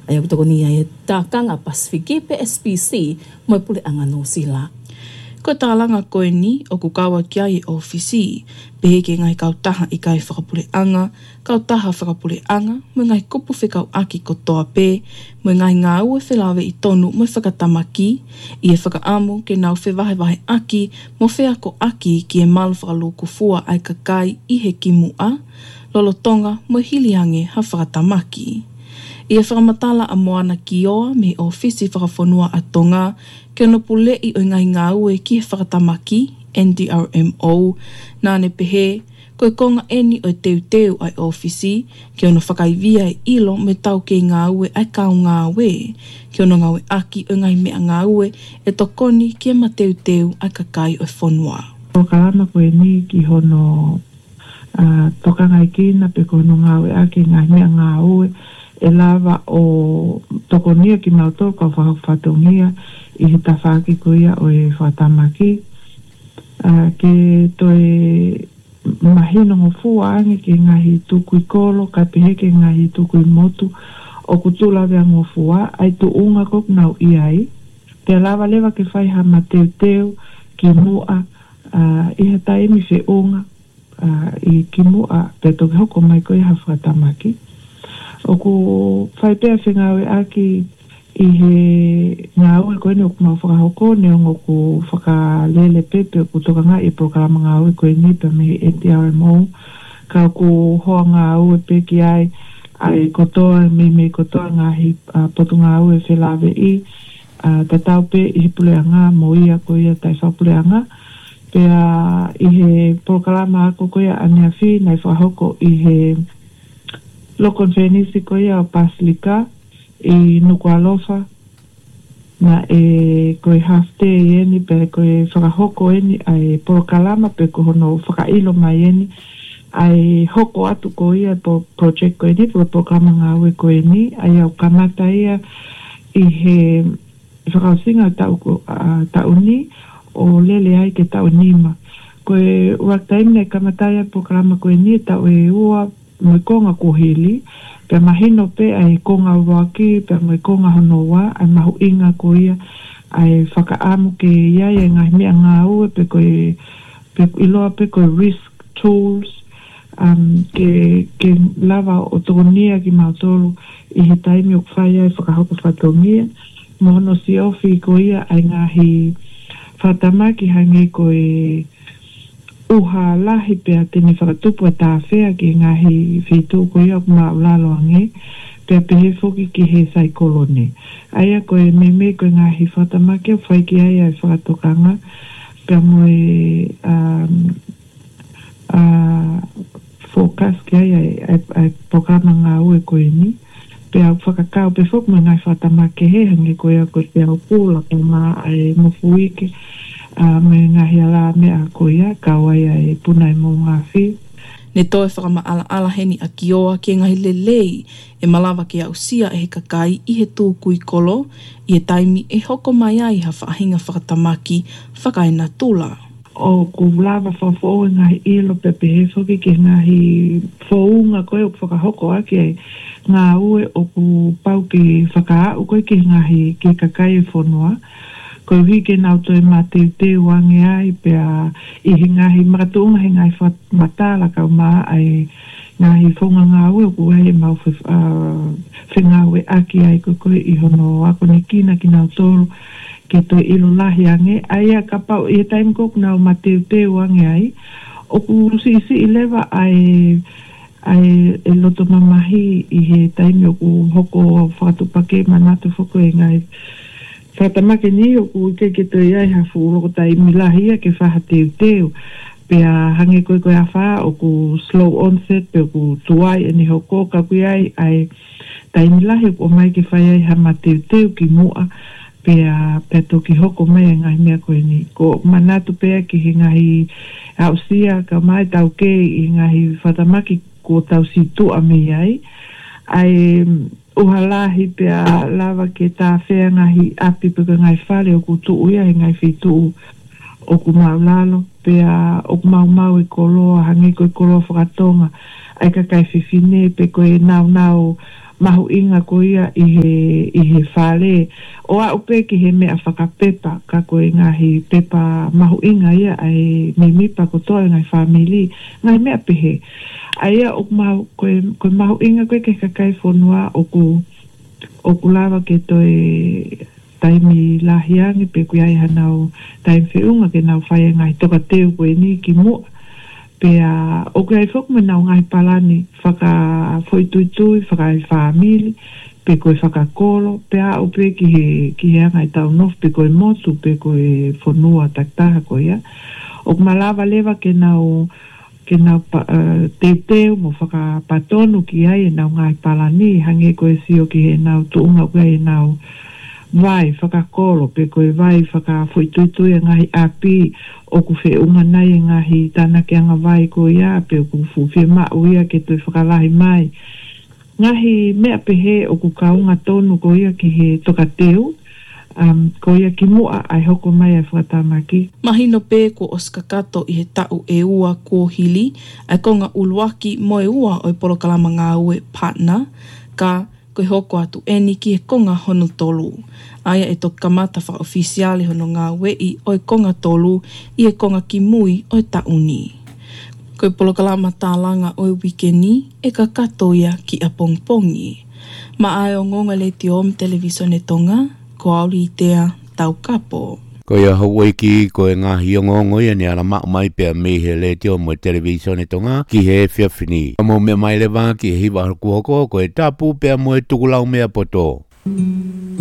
Ai au toko ni ai tākanga Pasifiki pe SPC mo pule anga no sila. Ko tālanga koe ni o ku kawa kia i ofisi, peheke ngai kautaha i kai whakapuleanga, kautaha whakapuleanga, mo ngai kupu whekau aki ko toa pē, mo ngai ngā ue whelawe i tonu mo whakatamaki, i e whakaamu ke nau whewahe aki, mo whea ko aki ki e malu whakaluku fua ai kakai i he kimua, lolotonga mo hiliange ha whakatamaki. I e whakamatala a moana ki oa me ofisi whakafonua a tonga, ke ono pule i o ngai ngā ue ki he whakatamaki, NDRMO, nāne pehe, koe konga eni o teu ai ofisi, ke ono whakaivia i ilo me tau ke ngā ue ai kau ngā ue, ke ono ngā ue aki o ngai mea ngā ue, e tokoni ki e mateu ai kakai o whonua. O kalama koe ni ki hono toka ngai kina pe kono ngā ue aki ngai mea ngā ue, e lava o tokonia ki mauto ka whakafatongia i he tawhaki kuia o e whatamaki. Ke toe mahino ngo fuangi ki ngahi tukui kolo, ka peheke ngahi tukui motu, o kutula vea ngo fua, ai tu unga kok nau iai. Te lava lewa ke whai ha mateu ki mua, i he taimi whe unga, i ki mua, pe toki hoko mai koe ha whatamaki. O ku whai pēr whengawe aki i he ngā ue koe ni o ku mau whakahoko ne o ku whakalele pepe o ku toka ngā i programa ngā ue koe ni pe me NDRMO ka ku hoa ngā ue pe ki ai kotoa me kotoa ngā hi potu ngā ue whelawe i tatau pe i he puleanga mo ia koe ia tai whapuleanga pea i he programa ako koe anea whi nai whakahoko i he Lokon whenisi koe au Pasilika i Nukualofa na e koe hafte i eni pe koe whakahoko eni ai porokalama pe ko hono whakailo mai eni ai hoko atu koe ia po project koe ni po programa ngā ue koe ni ai au kamata ia i he whakausinga tau ni o lele ai ke tau nima koe uaktaimne kamata ia programa koe ni tau e ua mo konga kuhili, pe mahino pe ai konga waki, pe mo konga honoa, ai mahu inga ko ia, ai whakaamu ke ia e ngai mea ngā ue, pe koe, pe iloa pe koe risk tools, ke lava o tokonia ki mautolu, i he taimi o kwhai ai whakahoko whatongia, mo hono si ofi ko ia, ai ngahi whatamaki hangi koe, uha lahi pea tene whakatupu e tāwhea ki ngahi whitu ko ia kuma ulalo ange pea pehe whoki ki he saikolone. Aia koe me koe ngahi whatamake o whaiki ai whakatokanga pea moe focus ki ai programa ngā ue koe ni pea whakakau pe whok mo ngai whatamake he hangi koe a koe pea o pūla ko mā ai mofuike me ngahi ala mea koia, kawaia e punai mō ngā whi. Ne toe whakama ala heni a kioa ki ngahi lelei e malawa ki au sia e he kakai i he tūkui kolo i e taimi e hoko mai ai ha whaahinga whakatamaki whakaina tula. O ku lawa whawhoo ngahi ilo pepe he whoki ki ngahi whounga koe o whakahoko aki ai ngā ue o ku pau ki whakaau koe ki ngahi ki kakai e whonua. Ko hike nau toi te wange ai pea i he ngahi maratunga he ngai matala kau maa ai ngahi whonga ngā ue ku hei mau whengawe aki ai koe i hono ako ni kina ki nau tolu ke toi ilo lahi ange ai a kapau i he taim kok nau te wange ai o ku si i lewa ai e loto mamahi i he taim o ku hoko whakatupake manatu whoko e ngai whatamake ni o ku ke toi ai hafu uroko tai milahia ke whaha teu pea hange koe a wha o ku slow onset pe o ku tuai e ni hoko ka kui ai tai milahi o mai ke whai ai hama teu ki mua pea toki hoko mai e ngahi mea koe ni ko manatu pea ki he ngahi ausia ka mai tau ke i ngahi whatamake ko tau situ a mei ai uhalahi pea lava ke tā whea ngahi api peka ngai whare o ku tuu ia he ngai whitu o ku maulalo pea o ku mau e koloa hangi koe koloa whakatonga ai ka kai whiwhine pe koe nau mahu inga ko ia i he whale. O a upe ki he mea whakapepa, ka koe ngahi pepa mahu inga ia ai mimipa ko toa ngai whamili, ngai mea pehe. Aia o koe mahu inga koe ke kakai whonua o ku lava ke toe taimi lahiangi pe kui ai hanau taimi whiunga ke nau whai ngai toka teo koe ni ki mua. Pea o kai fok me nau ngai palani whaka whoituitui, whaka ai whamili, pe koe whakakolo, pea o pe ki he ngai tau nof, pe koe motu, pe koe whonua taktaha koe ia. O malava lewa ke nau teu mo whakapatonu ki ai e nau ngai palani, hange koe sio ki he nau tuunga koe e nau vai whakakolo, pe koe vai whakawhoituitui ngahi api, o ku whiunga nei ngahi tāna ke anga vai ko ia, pe o ku fuwhia mau ia ke tui whakalahi mai. Ngahi mea pehe o ku kaunga tonu ko ia ki he toka teu, ko ia ki mua ai hoko mai ai whakatamaki. Mahino pē ko Oscar Kato i he tau e ua kua hili, ai konga uluaki mo e ua o i polokalama ngā ue partner, ka koe hoko atu eni ki he konga hono tolu. Aia e toka kamata whaofisiale hono ngā wei o e konga tolu i e konga ki mui o e tauni. Koe polokalama tālanga o e wikeni e ka katoia ki a pongpongi. Ma ai o ngonga le te om televisione tonga, ko auri i tea tau kapo. Ko ia hauai ki ko e ngā hiongongo ia ni ala mak mai pia me he le te o mo televisione tonga ki he whiawhini. Amo me mai le wā ki he hiwa haku hoko ko e tapu pia mo e tukulau mea poto.